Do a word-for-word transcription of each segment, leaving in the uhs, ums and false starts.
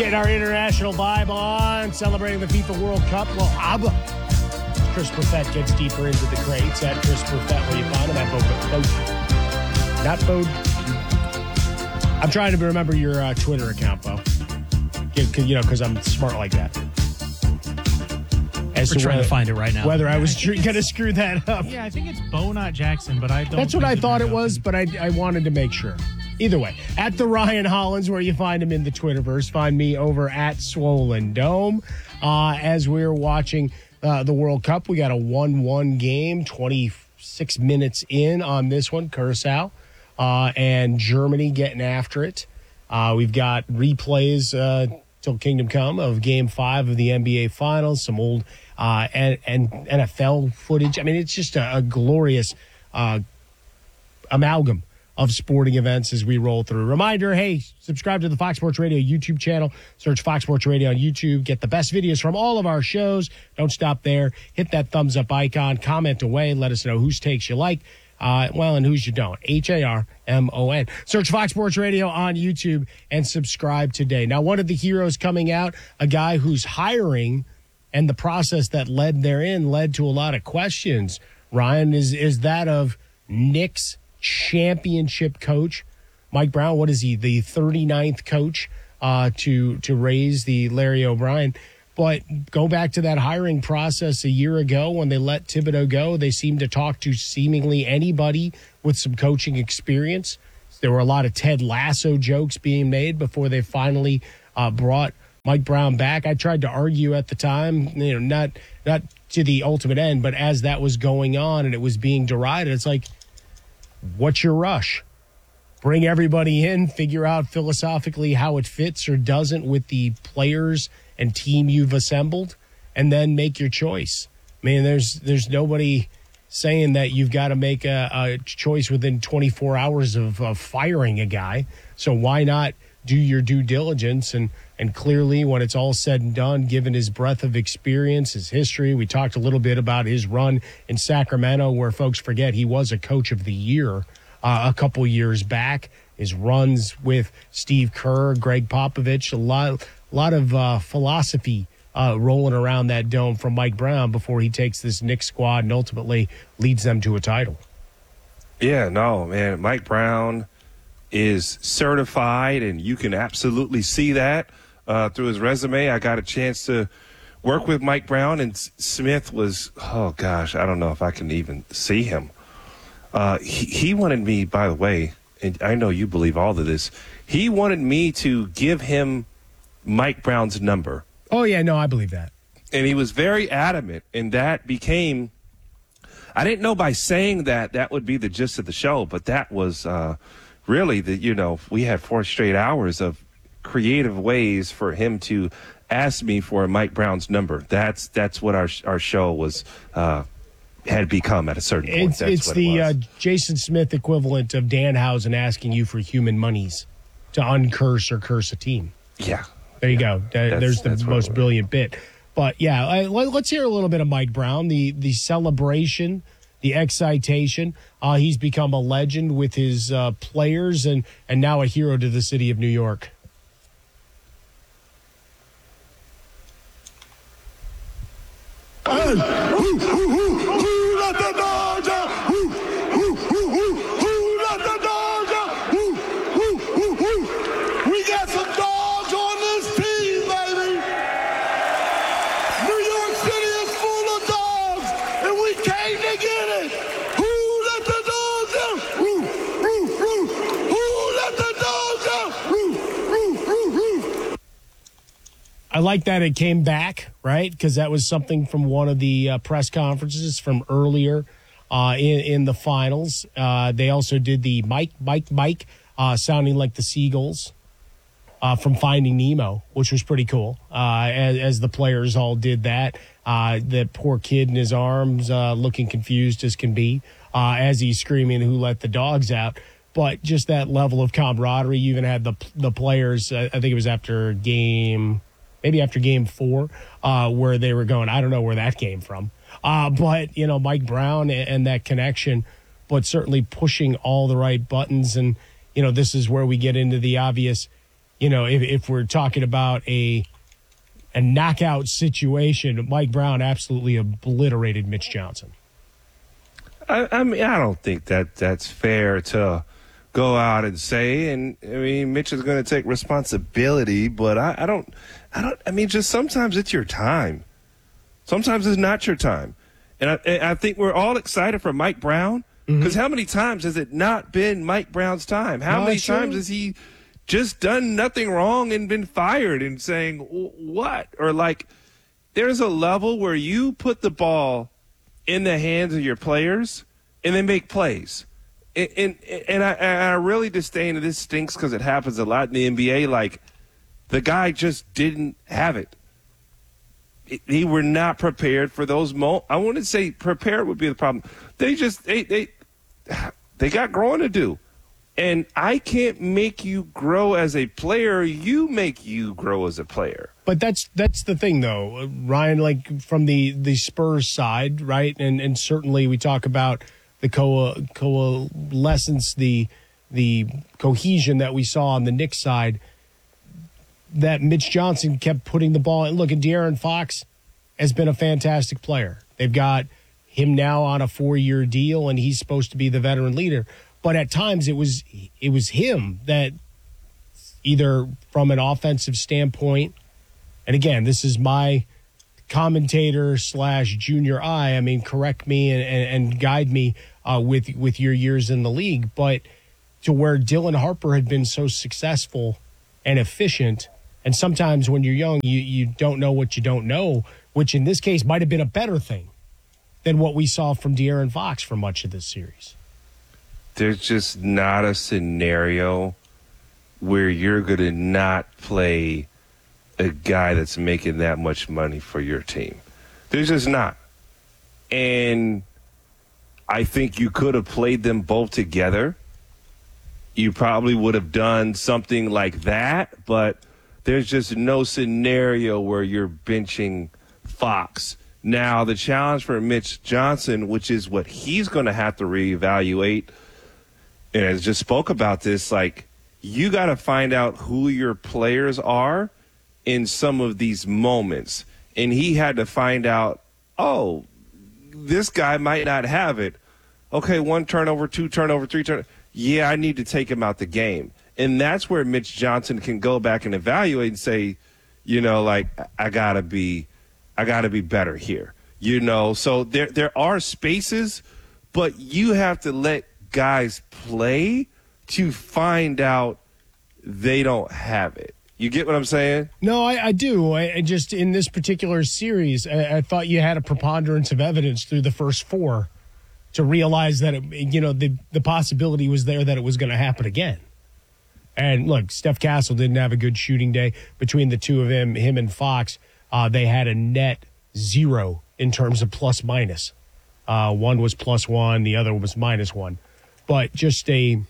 Getting our international vibe on, celebrating the FIFA World Cup. Well, ABBA. Chris Perfett gets deeper into the crates. At Chris Perfett, where you find him at Bo. Not Bo. I'm trying to remember your uh, Twitter account, Bo. You know, because I'm smart like that. As We're to trying whether, to find it right now. Whether I was tr- going to screw that up. Yeah, I think it's Bo, not Jackson, but I don't. That's what I thought it know. was, but I, I wanted to make sure. Either way, at the Ryan Hollins, where you find him in the Twitterverse. Find me over at Swollen Dome. Uh, as we're watching uh, the World Cup, we got a one one game, twenty-six minutes in on this one, Curacao, uh, and Germany getting after it. Uh, we've got replays uh, till Kingdom Come of Game Five of the N B A Finals, some old uh, and, and N F L footage. I mean, it's just a, a glorious uh, amalgam of sporting events as we roll through. Reminder, hey, subscribe to the Fox Sports Radio YouTube channel. Search Fox Sports Radio on YouTube. Get the best videos from all of our shows. Don't stop there. Hit that thumbs up icon. Comment away. Let us know whose takes you like. Uh, well, and whose you don't. H A R M O N. Search Fox Sports Radio on YouTube and subscribe today. Now, one of the heroes coming out, a guy who's hiring, and the process that led therein led to a lot of questions, Ryan, is, is that of Knicks championship coach Mike Brown. What is he, the thirty-ninth coach uh, to to raise the Larry O'Brien? But go back to that hiring process a year ago when they let Thibodeau go. They seemed to talk to seemingly anybody with some coaching experience. There were a lot of Ted Lasso jokes being made before they finally uh, brought Mike Brown back. I tried to argue at the time, you know, not not to the ultimate end, but as that was going on and it was being derided, it's like, what's your rush? Bring everybody in, figure out philosophically how it fits or doesn't with the players and team you've assembled, and then make your choice. I mean, there's there's nobody saying that you've got to make a, a choice within twenty-four hours of, of firing a guy. So why not do your due diligence? And, and clearly, when it's all said and done, given his breadth of experience, his history, we talked a little bit about his run in Sacramento, where folks forget he was a coach of the year uh, a couple years back. His runs with Steve Kerr, Greg Popovich, a lot, a lot of uh, philosophy uh, rolling around that dome from Mike Brown before he takes this Knicks squad and ultimately leads them to a title. Yeah, no, man, Mike Brown is certified, and you can absolutely see that uh, through his resume. I got a chance to work with Mike Brown, and Smith was, oh, gosh, I don't know if I can even see him. Uh, he, he wanted me, by the way, and I know you believe all of this, he wanted me to give him Mike Brown's number. Oh, yeah, no, I believe that. And he was very adamant, and that became, I didn't know by saying that that would be the gist of the show, but that was uh, really the, you know, we had four straight hours of creative ways for him to ask me for Mike Brown's number. That's that's what our our show was uh, had become at a certain point. It's, That's it's what the it was. uh, Jason Smith equivalent of Danhausen asking you for human monies to uncurse or curse a team. Yeah. There you yeah. go. There, there's the most brilliant bit. But, yeah, I, let's hear a little bit of Mike Brown, the, the celebration, the excitation. Uh, he's become a legend with his uh, players and, and now a hero to the city of New York. Hey, who, who, who, who let the dogs out? Who, who, who, who, who let the dogs out? Who, who, who, who? We got some dogs on this team, baby. New York City is full of dogs, and we came to get it. Who let the dogs out? Who, who, who, who let the dogs out? Who, who, who, who? I like that it came back, right? Because that was something from one of the uh, press conferences from earlier uh, in, in the finals. Uh, they also did the Mike, Mike, Mike, uh, sounding like the Seagulls uh, from Finding Nemo, which was pretty cool, uh, as, as the players all did that. Uh, the poor kid in his arms uh, looking confused as can be uh, as he's screaming, "Who let the dogs out?" But just that level of camaraderie. You even had the, the players, uh, I think it was after game... maybe after game four, uh, where they were going, I don't know where that came from. Uh, but, you know, Mike Brown and, and that connection, but certainly pushing all the right buttons. And, you know, this is where we get into the obvious, you know, if, if we're talking about a a knockout situation, Mike Brown absolutely obliterated Mitch Johnson. I, I mean, I don't think that that's fair to go out and say. And I mean, Mitch is going to take responsibility, but I, I don't, I don't. I mean, just sometimes it's your time. Sometimes it's not your time, and I, and I think we're all excited for Mike Brown because mm-hmm. how many times has it not been Mike Brown's time? How no, many sure. times has he just done nothing wrong and been fired and saying what? Or like, there's a level where you put the ball in the hands of your players and they make plays. And and, and I, I really disdain, and this stinks because it happens a lot in the N B A, like the guy just didn't have it. it he were not prepared for those moments. I wouldn't say prepared would be the problem. They just, they, they, they got growing to do. And I can't make you grow as a player. You make you grow as a player. But that's that's the thing, though, Ryan. Like from the, the Spurs side, right? And and certainly we talk about the co- coalescence, the the cohesion that we saw on the Knicks side. That Mitch Johnson kept putting the ball. And look, at De'Aaron Fox has been a fantastic player. They've got him now on a four-year deal, and he's supposed to be the veteran leader. But at times it was it was him that either from an offensive standpoint, and again, this is my commentator slash junior eye. I mean, correct me and, and, and guide me uh, with with your years in the league. But to where Dylan Harper had been so successful and efficient, and sometimes when you're young, you, you don't know what you don't know, which in this case might have been a better thing than what we saw from De'Aaron Fox for much of this series. There's just not a scenario where you're going to not play a guy that's making that much money for your team. There's just not. And I think you could have played them both together. You probably would have done something like that, but there's just no scenario where you're benching Fox. Now, the challenge for Mitch Johnson, which is what he's going to have to reevaluate, and I just spoke about this, like, you got to find out who your players are in some of these moments. And he had to find out, oh, this guy might not have it. Okay, one turnover, two turnover, three turnover. Yeah, I need to take him out the game. And that's where Mitch Johnson can go back and evaluate and say, you know, like, I got to be I got to be better here. You know, so there there are spaces, but you have to let guys play to find out they don't have it. You get what I'm saying? No, I, I do. I, I just, in this particular series, I, I thought you had a preponderance of evidence through the first four to realize that, it, you know, the, the possibility was there that it was going to happen again. And look, Steph Castle didn't have a good shooting day. Between the two of them, him and Fox, uh, they had a net zero in terms of plus minus. Uh, one was plus one, the other was minus one. But just a,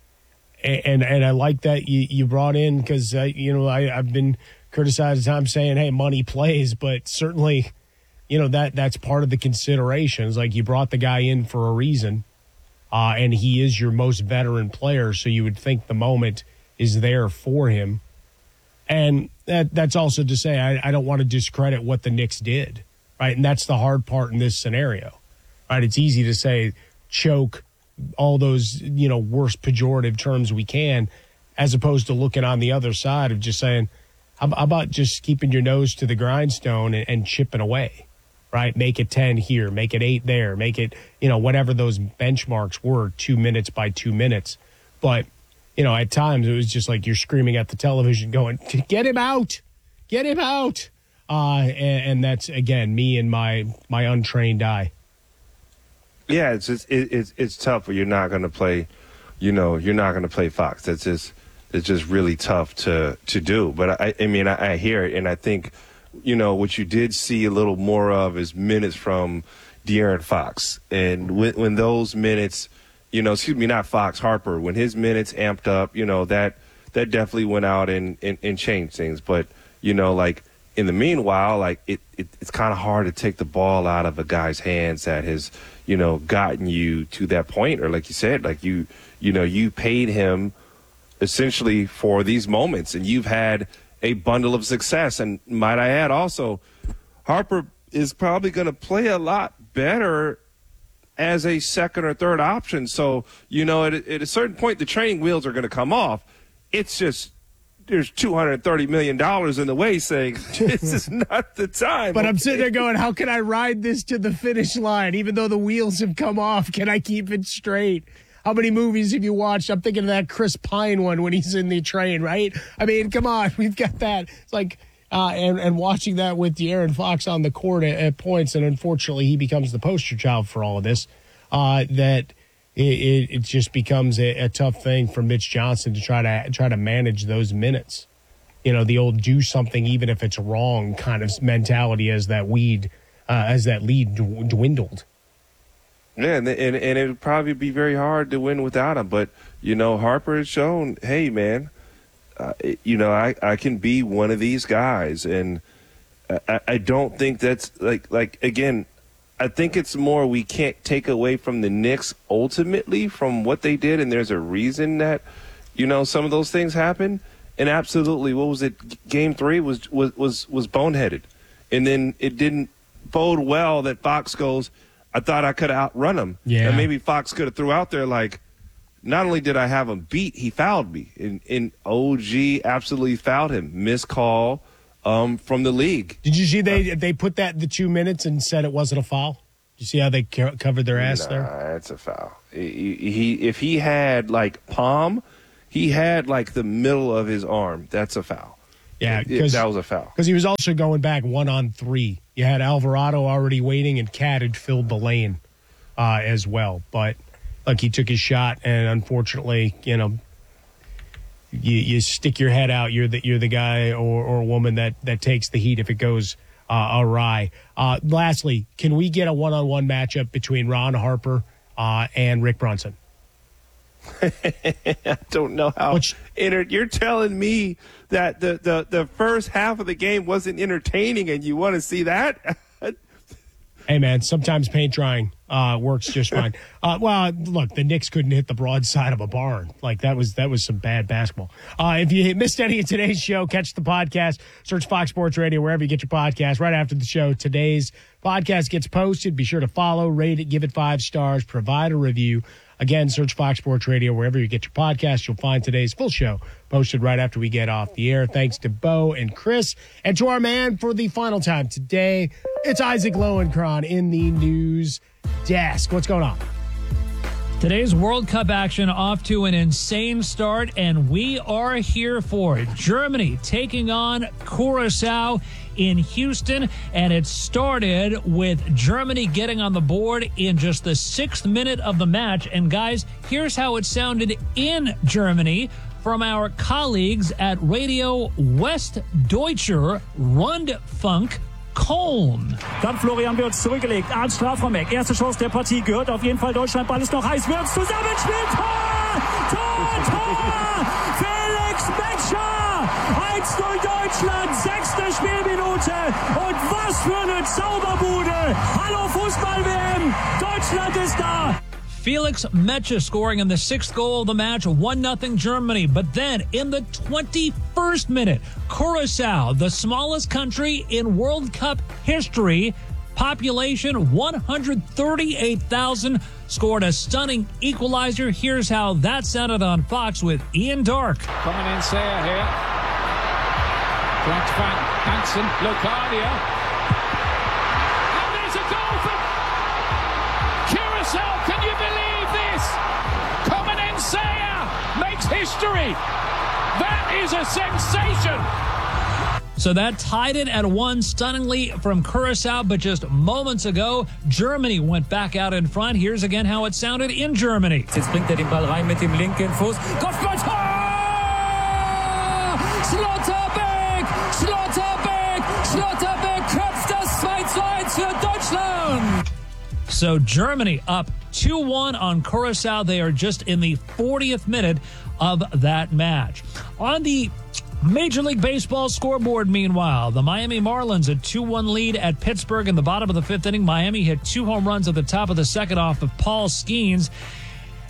and and I like that you, you brought in, because, uh, you know, I, I've been criticized at times saying, hey, money plays, but certainly, you know, that that's part of the considerations. Like, you brought the guy in for a reason, uh, and he is your most veteran player, so you would think the moment is there for him. And that that's also to say, I, I don't want to discredit what the Knicks did, right? And that's the hard part in this scenario, right? It's easy to say choke, all those, you know, worst pejorative terms we can, as opposed to looking on the other side of just saying, how about just keeping your nose to the grindstone and, and chipping away, right? Make it ten here, make it eight there, make it, you know, whatever those benchmarks were, two minutes by two minutes. But, you know, at times it was just like you're screaming at the television going, get him out, get him out. Uh, and, and that's, again, me and my, my untrained eye. Yeah, it's just, it, it's it's tough when you're not going to play, you know, you're not going to play Fox. That's just it's just really tough to to do. But I, I mean, I, I hear it, and I think, you know, what you did see a little more of is minutes from De'Aaron Fox, and when when those minutes, you know, excuse me, not Fox, Harper, when his minutes amped up, you know, that that definitely went out and and, and changed things. But, you know, like, in the meanwhile, like, it, it it's kind of hard to take the ball out of a guy's hands that has, you know, gotten you to that point. Or like you said, like, you, you know, you paid him essentially for these moments, and you've had a bundle of success. And might I add also, Harper is probably going to play a lot better as a second or third option. So, you know, at, at a certain point, the training wheels are going to come off. It's just there's two hundred thirty million dollars in the way saying this is not the time. But okay? I'm sitting there going, how can I ride this to the finish line? Even though the wheels have come off, can I keep it straight? How many movies have you watched? I'm thinking of that Chris Pine one when he's in the train, right? I mean, come on, we've got that. It's like, uh, and, and watching that with De'Aaron Fox on the court at, at points, and unfortunately he becomes the poster child for all of this, uh, that it, it, it just becomes a, a tough thing for Mitch Johnson to try to try to manage those minutes. You know, the old do something even if it's wrong kind of mentality as that weed, uh, as that lead dwindled. Yeah, and, and and it would probably be very hard to win without him. But, you know, Harper has shown, hey, man, uh, you know, I, I can be one of these guys. And I, I don't think that's, like, like again, I think it's more we can't take away from the Knicks ultimately from what they did. And there's a reason that, you know, some of those things happen. And absolutely, what was it? Game three was was was, was boneheaded. And then it didn't bode well that Fox goes, I thought I could have outrun him. Yeah. And maybe Fox could have threw out there like, not only did I have him beat, he fouled me. And, and O G absolutely fouled him. Missed call um, from the league. Did you see they they put that in the two minutes and said it wasn't a foul? Did you see how they co- covered their ass nah, there? That's a foul. He, he if he had like palm, he had like the middle of his arm. That's a foul. Yeah, because that was a foul. Because he was also going back one on three. You had Alvarado already waiting, and Cat had filled the lane uh, as well. But like he took his shot, and unfortunately, you know, you, you stick your head out. You're the you're the guy or, or woman that that takes the heat if it goes uh, awry. Uh, lastly, can we get a one on one matchup between Ron Harper uh, and Rick Brunson? I don't know how. Which, enter- you're telling me that the, the, the first half of the game wasn't entertaining, and you want to see that? Hey, man, sometimes paint drying uh, works just fine. Uh, well, look, the Knicks couldn't hit the broadside of a barn. Like, that was that was some bad basketball. Uh, if you missed any of today's show, catch the podcast. Search Fox Sports Radio wherever you get your podcast. Right after the show, today's podcast gets posted. Be sure to follow, rate it, give it five stars, provide a review. Again, search Fox Sports Radio wherever you get your podcast. You'll find today's full show posted right after we get off the air. Thanks to Bo and Chris. And to our man for the final time today, it's Isaac Lowenkron in the news desk. What's going on? Today's World Cup action off to an insane start, and we are here for it. Germany taking on Curacao in Houston, and it started with Germany getting on the board in just the sixth minute of the match. And guys, here's how it sounded in Germany from our colleagues at Radio Westdeutscher Rundfunk Köln. Dann Florian Wirtz zurückgelegt, Arndt Strafraum-Eck. Erste Chance der Partie, gehört auf jeden Fall Deutschland. Ball ist noch heiß, Wirtz zusammenspielt, Tor! Tor, Tor! Felix Metscher! eins null Deutschland, sechste Spielminute. Und was für eine Zauberbude! Hallo Fußball-W M, Deutschland ist da! Felix Metscher scoring in the sixth goal of the match, one nothing Germany. But then in the twenty-first minute, Curacao, the smallest country in World Cup history, population one hundred thirty-eight thousand, scored a stunning equalizer. Here's how that sounded on Fox with Ian Dark. Coming in Sayer here. Trying to find Hansen, Locadia. And there's a goal for Curacao. Can you believe this? Common Sayer makes history. That is a sensation. So that tied it at one stunningly from Curacao, but just moments ago, Germany went back out in front. Here's again how it sounded in Germany. Jetzt bringt er den Ball rein mit dem linken Fuß. Kopfball, Tor! Schlotterbeck! Schlotterbeck! Schlotterbeck köpft das zwei zu eins für Deutschland! So Germany up two one on Curacao. They are just in the fortieth minute of that match. On the Major League Baseball scoreboard, meanwhile, the Miami Marlins a two one lead at Pittsburgh in the bottom of the fifth inning. Miami hit two home runs at the top of the second off of Paul Skeens.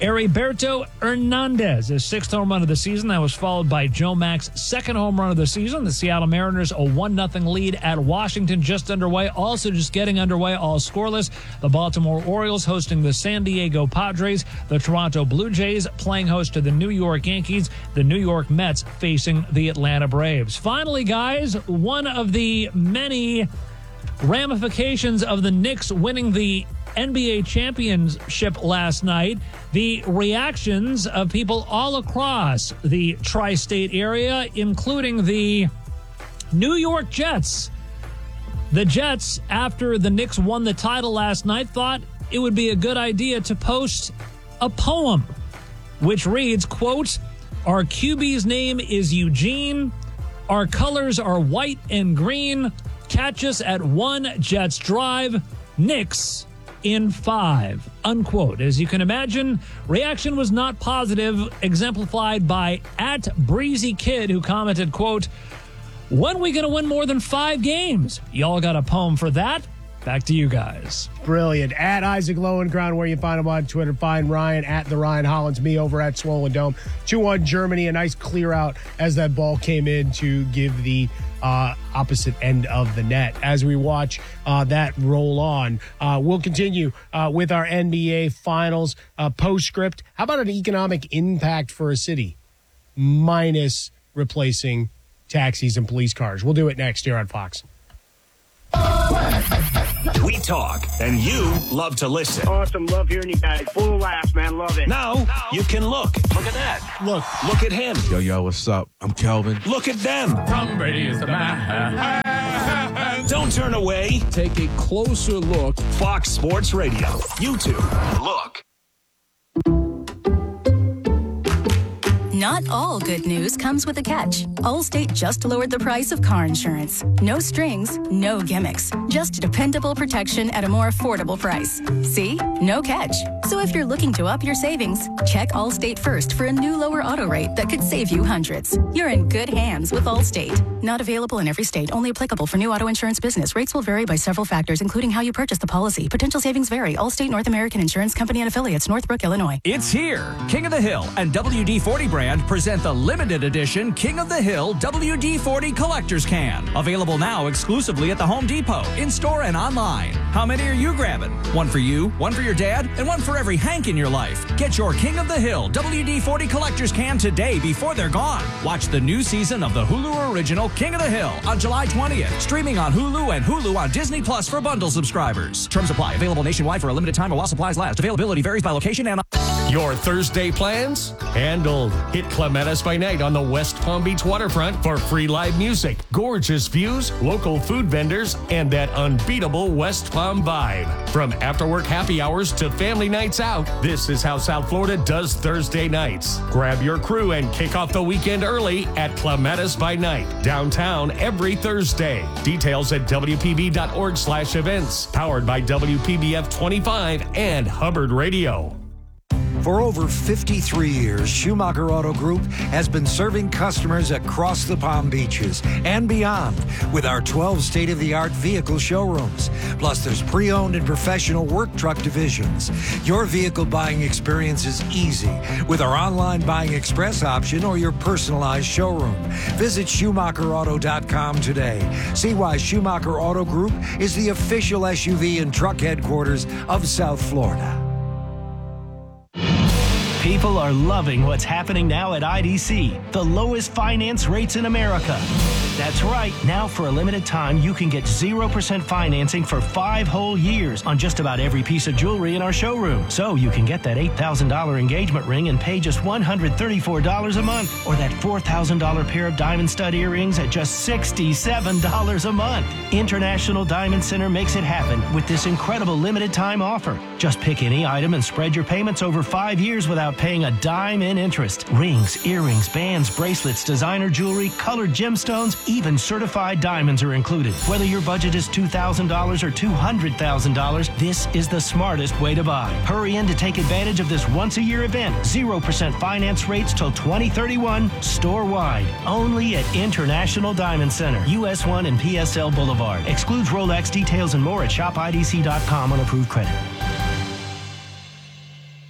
Heriberto Hernandez, his sixth home run of the season. That was followed by Joe Mack's second home run of the season. The Seattle Mariners, a one nothing lead at Washington, just underway. Also just getting underway, all scoreless. The Baltimore Orioles hosting the San Diego Padres. The Toronto Blue Jays playing host to the New York Yankees. The New York Mets facing the Atlanta Braves. Finally, guys, one of the many ramifications of the Knicks winning the N B A championship last night, the reactions of people all across the tri-state area, including the New York Jets. The Jets, after the Knicks won the title last night, thought it would be a good idea to post a poem, which reads, quote, "Our Q B's name is Eugene. Our colors are white and green. Catch us at one Jets Drive. Knicks in five," unquote. As you can imagine, reaction was not positive, exemplified by at Breezy Kid, who commented, quote, "When we going to win more than five games? Y'all got a poem for that? Back to you guys." Brilliant. At Isaac Lowenground, where you find him on Twitter. Find Ryan at the Ryan Hollins, me over at Swollen Dome. two one Germany, a nice clear out as that ball came in to give the uh, opposite end of the net. As we watch uh, that roll on, uh, we'll continue uh, with our N B A Finals uh, postscript. How about an economic impact for a city minus replacing taxis and police cars? We'll do it next here on Fox. We talk, and you love to listen. Awesome. Love hearing you guys. Full of laughs, man. Love it. Now, you can look. Look at that. Look. Look at him. Yo, yo, what's up? I'm Kelvin. Look at them. Tom Brady is the man. Don't turn away. Take a closer look. Fox Sports Radio. YouTube. Look. Not all good news comes with a catch. Allstate just lowered the price of car insurance. No strings, no gimmicks. Just dependable protection at a more affordable price. See? No catch. So if you're looking to up your savings, check Allstate first for a new lower auto rate that could save you hundreds. You're in good hands with Allstate. Not available in every state. Only applicable for new auto insurance business. Rates will vary by several factors, including how you purchase the policy. Potential savings vary. Allstate North American Insurance Company and affiliates, Northbrook, Illinois. It's here. King of the Hill and W D forty brand present the limited edition King of the Hill W D forty Collector's Can. Available now exclusively at the Home Depot, in-store and online. How many are you grabbing? One for you, one for your dad, and one for every Hank in your life. Get your King of the Hill W D forty Collector's Can today before they're gone. Watch the new season of the Hulu original King of the Hill on July twentieth. Streaming on Hulu and Hulu on Disney Plus for bundle subscribers. Terms apply. Available nationwide for a limited time while supplies last. Availability varies by location and... Your Thursday plans? Handled. Hit Clematis by Night on the West Palm Beach waterfront for free live music, gorgeous views, local food vendors, and that unbeatable West Palm vibe. From after-work happy hours to family nights out, this is how South Florida does Thursday nights. Grab your crew and kick off the weekend early at Clematis by Night, downtown every Thursday. Details at W P B dot org slash events. Powered by W P B F twenty-five and Hubbard Radio. For over fifty-three years, Schumacher Auto Group has been serving customers across the Palm Beaches and beyond with our twelve state-of-the-art vehicle showrooms. Plus, there's pre-owned and professional work truck divisions. Your vehicle buying experience is easy with our online buying express option or your personalized showroom. Visit Schumacher Auto dot com today. See why Schumacher Auto Group is the official S U V and truck headquarters of South Florida. People are loving what's happening now at I D C, the lowest finance rates in America. That's right. Now, for a limited time, you can get zero percent financing for five whole years on just about every piece of jewelry in our showroom. So you can get that eight thousand dollars engagement ring and pay just one hundred thirty-four dollars a month, or that four thousand dollars pair of diamond stud earrings at just sixty-seven dollars a month. International Diamond Center makes it happen with this incredible limited time offer. Just pick any item and spread your payments over five years without paying a dime in interest. Rings, earrings, bands, bracelets, designer jewelry, colored gemstones, even certified diamonds are included. Whether your budget is two thousand dollars or two hundred thousand dollars, this is the smartest way to buy. Hurry in to take advantage of this once-a-year event. zero percent finance rates till twenty thirty-one, store-wide. Only at International Diamond Center, U S one and P S L Boulevard. Excludes Rolex. Details and more at shop I D C dot com on approved credit.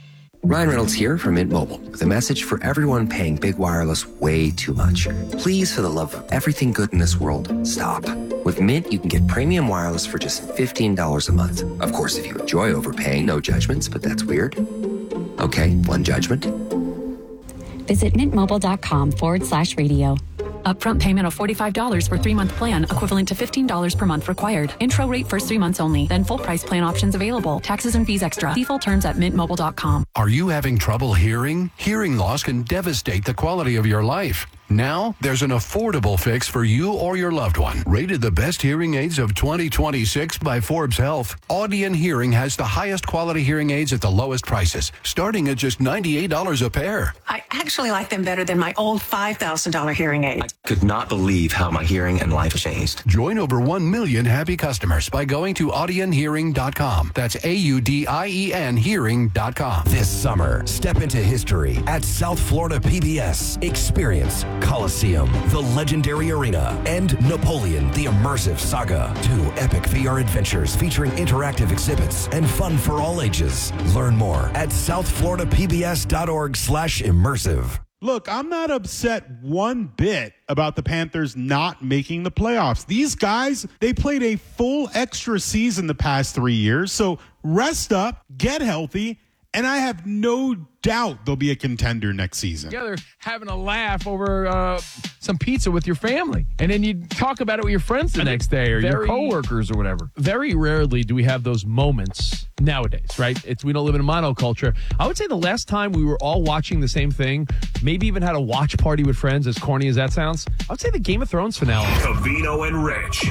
Ryan Reynolds here from Mint Mobile with a message for everyone paying big wireless way too much. Please, for the love of everything good in this world, stop. With Mint, you can get premium wireless for just fifteen dollars a month. Of course, if you enjoy overpaying, no judgments, but that's weird. Okay, one judgment. Visit mintmobile.com forward slash radio. Upfront payment of forty-five dollars for three-month plan, equivalent to fifteen dollars per month required. Intro rate first three months only. Then full price plan options available. Taxes and fees extra. See full terms at mint mobile dot com. Are you having trouble hearing? Hearing loss can devastate the quality of your life. Now, there's an affordable fix for you or your loved one. Rated the best hearing aids of twenty twenty-six by Forbes Health, Audion Hearing has the highest quality hearing aids at the lowest prices, starting at just ninety-eight dollars a pair. I actually like them better than my old five thousand dollars hearing aid. I could not believe how my hearing and life changed. Join over one million happy customers by going to audion hearing dot com. That's A U D I E N hearing dot com. This summer, step into history at South Florida P B S. Experience Coliseum, the legendary arena, and Napoleon, the immersive saga. Two epic V R adventures featuring interactive exhibits and fun for all ages. Learn more at south florida p b s dot org slash immersive. Look, I'm not upset one bit about the Panthers not making the playoffs. These guys, they played a full extra season the past three years. So rest up, get healthy, and I have no doubt they'll be a contender next season. Yeah, they're having a laugh over uh, some pizza with your family. And then you talk about it with your friends the next day or very, your coworkers or whatever. Very rarely do we have those moments nowadays, right? It's we don't live in a monoculture. I would say the last time we were all watching the same thing, maybe even had a watch party with friends, as corny as that sounds, I would say the Game of Thrones finale. Covino and Rich.